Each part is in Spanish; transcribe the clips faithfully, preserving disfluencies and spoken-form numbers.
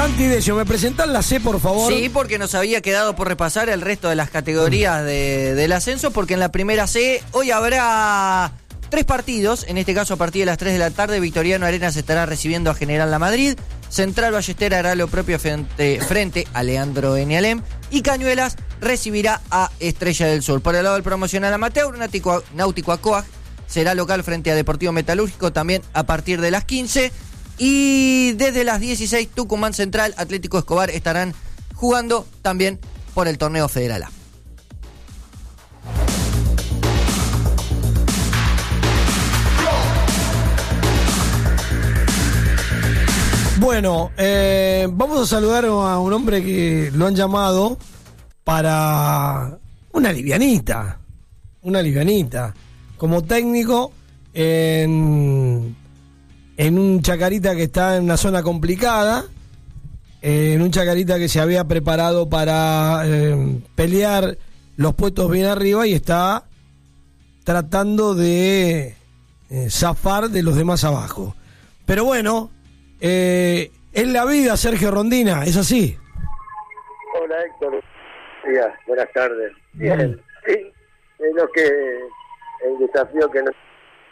Santi Decio, ¿me presentan la C, por favor? Sí, porque nos había quedado por repasar el resto de las categorías de, del ascenso, porque en la primera C hoy habrá tres partidos, en este caso a partir de las tres de la tarde, Victoriano Arenas estará recibiendo a General La Madrid, Central Ballester hará lo propio frente, frente a Leandro Enialem, y Cañuelas recibirá a Estrella del Sur. Por el lado del promocional amateur, Náutico, Náutico Acoag será local frente a Deportivo Metalúrgico también a partir de las quince. Y desde las dieciséis, Tucumán Central, Atlético Escobar estarán jugando también por el torneo Federal A. Bueno, eh, vamos a saludar a un hombre que lo han llamado para una livianita, una livianita, como técnico en... en un Chacarita que está en una zona complicada, eh, en un Chacarita que se había preparado para eh, pelear los puestos bien arriba y está tratando de eh, zafar de los demás abajo. Pero bueno, eh, es la vida, Sergio Rondina, ¿es así? Hola Héctor, días, buenas tardes. Bien, sí, es lo que el desafío que nos...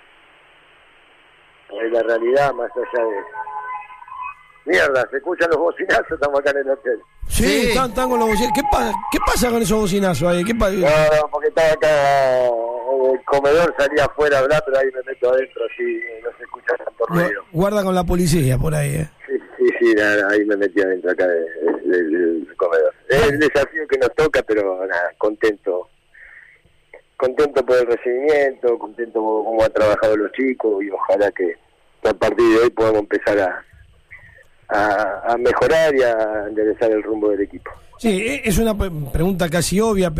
de la realidad más allá de... Mierda, se escuchan los bocinazos, estamos acá en el hotel. Sí, sí. Están, están con los bocinazos. ¿Qué pasa, ¿Qué pasa con esos bocinazos ahí? ¿Qué pasa? No, no, porque estaba acá en el comedor, salía afuera a hablar, pero ahí me meto adentro, así no se escucha tanto ruido. Guarda con la policía por ahí, ¿eh? Sí, sí, sí, nada, ahí me metí adentro acá del, del, del comedor. Es el desafío que nos toca, pero nada, contento. Contento por el recibimiento, contento por cómo han trabajado los chicos y ojalá que a partir de hoy podamos empezar a, a, a mejorar y a enderezar el rumbo del equipo. Sí, es una pregunta casi obvia, pero